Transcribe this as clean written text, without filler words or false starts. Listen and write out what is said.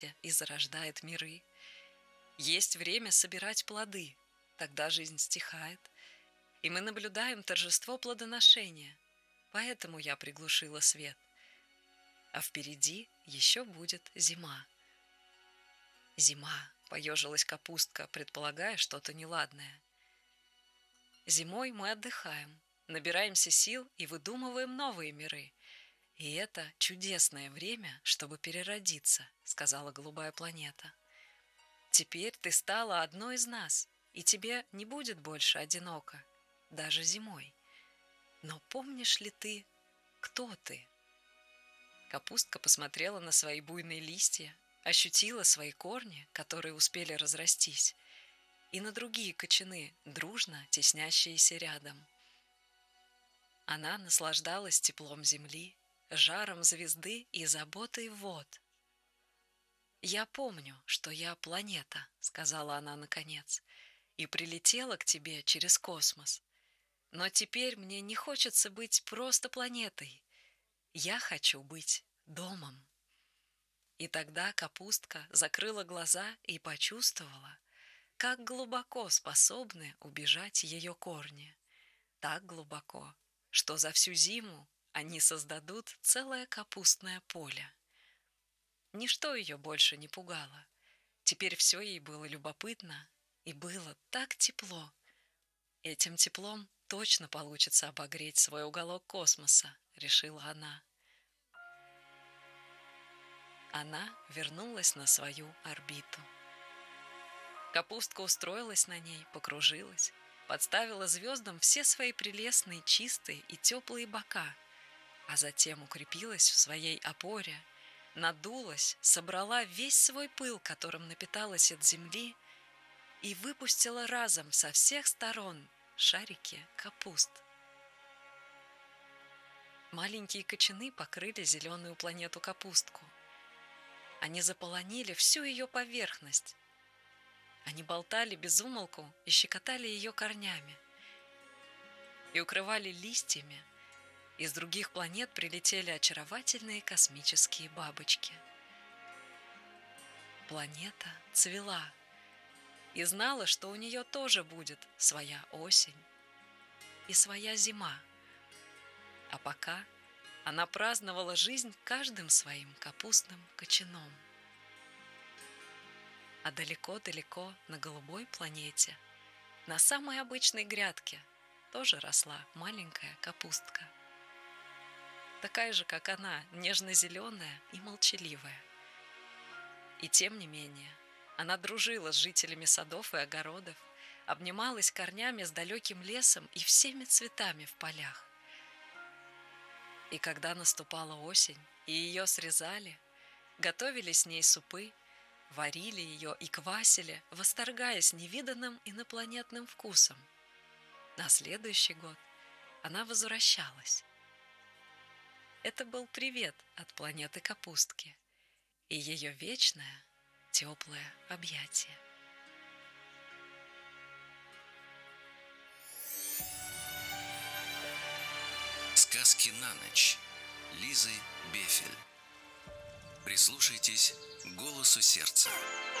и зарождает миры. Есть время собирать плоды, тогда жизнь стихает, и мы наблюдаем торжество плодоношения, поэтому я приглушила свет. А впереди еще будет зима. Зима, поежилась капустка, предполагая что-то неладное. Зимой мы отдыхаем, набираемся сил и выдумываем новые миры. И это чудесное время, чтобы переродиться, сказала голубая планета. Теперь ты стала одной из нас, и тебе не будет больше одиноко, даже зимой. Но помнишь ли ты, кто ты? Капустка посмотрела на свои буйные листья, ощутила свои корни, которые успели разрастись, и на другие кочаны, дружно теснящиеся рядом. Она наслаждалась теплом земли, жаром звезды и заботой вод. «Я помню, что я планета», — сказала она наконец, «и прилетела к тебе через космос. Но теперь мне не хочется быть просто планетой. Я хочу быть домом». И тогда капустка закрыла глаза и почувствовала, как глубоко способны убежать ее корни. Так глубоко, что за всю зиму они создадут целое капустное поле. Ничто ее больше не пугало. Теперь все ей было любопытно, и было так тепло. Этим теплом точно получится обогреть свой уголок космоса, решила она. Она вернулась на свою орбиту. Капустка устроилась на ней, покружилась, подставила звездам все свои прелестные, чистые и теплые бока, а затем укрепилась в своей опоре, надулась, собрала весь свой пыл, которым напиталась от земли, и выпустила разом со всех сторон шарики капуст. Маленькие кочаны покрыли зеленую планету-капустку. Они заполонили всю ее поверхность. Они болтали без умолку и щекотали ее корнями. И укрывали листьями. Из других планет прилетели очаровательные космические бабочки. Планета цвела и знала, что у нее тоже будет своя осень и своя зима. А пока она праздновала жизнь каждым своим капустным кочаном. А далеко-далеко на голубой планете, на самой обычной грядке, тоже росла маленькая капустка. Такая же, как она, нежно-зеленая и молчаливая. И тем не менее, она дружила с жителями садов и огородов, обнималась корнями с далеким лесом и всеми цветами в полях. И когда наступала осень, и ее срезали, готовили с ней супы, варили ее и квасили, восторгаясь невиданным инопланетным вкусом. На следующий год она возвращалась. Это был привет от планеты Капустки и ее вечное теплое объятие. Сказки на ночь Лизы Бефель. Прислушайтесь к голосу сердца.